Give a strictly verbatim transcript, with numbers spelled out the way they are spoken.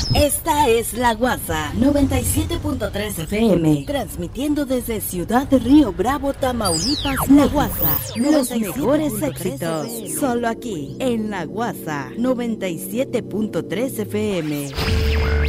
Esta es La Guasa noventa y siete punto tres F M, transmitiendo desde Ciudad de Río Bravo, Tamaulipas. La Guasa, los mejores éxitos, solo aquí en La Guasa noventa y siete punto tres F M.